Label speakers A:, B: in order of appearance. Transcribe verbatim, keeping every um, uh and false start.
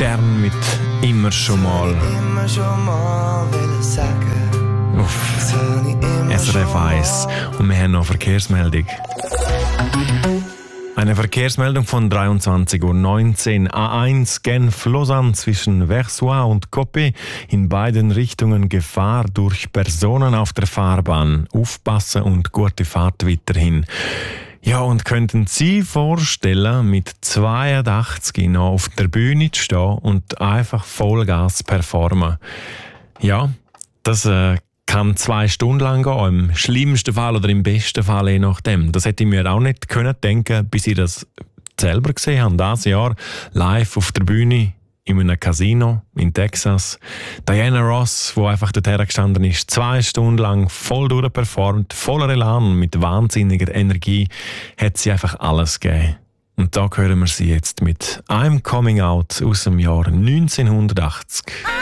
A: Stern mit «Immer schon mal».
B: Immer schon mal wollen sagen.
A: Uff.
B: Das habe ich immer
A: S R F
B: schon
A: eins.
B: mal.
A: Und wir haben noch eine Verkehrsmeldung. Eine Verkehrsmeldung von dreiundzwanzig Uhr neunzehn. A eins Genf-Lausanne zwischen Versoix und Coppet. In beiden Richtungen Gefahr durch Personen auf der Fahrbahn. Aufpassen und gute Fahrt weiterhin. Ja, und könnten Sie vorstellen, mit zweiundachtzig noch auf der Bühne zu stehen und einfach Vollgas performen? Ja, das äh, kann zwei Stunden lang gehen, im schlimmsten Fall oder im besten Fall, je nachdem. Das hätte ich mir auch nicht können denken, bis ich das selber gesehen habe, dieses Jahr, live auf der Bühne, in einem Casino in Texas. Diana Ross, die einfach dorthin gestanden ist, zwei Stunden lang voll durchperformt, voller Elan, mit wahnsinniger Energie, hat sie einfach alles gegeben. Und da hören wir sie jetzt mit «I'm Coming Out» aus dem Jahr neunzehnhundertachtzig.